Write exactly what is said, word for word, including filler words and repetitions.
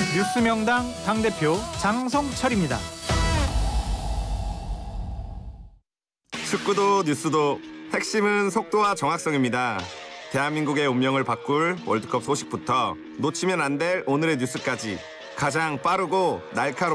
뉴스명당 당대표 장성철입니다. 축구도 뉴스도 핵심은 속도와 정확성입니다. 대한민국의 운명을 바꿀 월드컵 소식부터 놓치면 안 될 오늘의 뉴스까지 가장 빠르고 날카롭